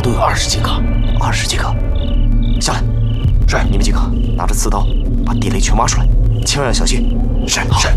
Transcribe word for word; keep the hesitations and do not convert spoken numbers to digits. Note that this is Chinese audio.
都有二十几个， 二十几个。 下来。 是， 你们几个拿着刺刀，把地雷全挖出来，千万要小心。 是是。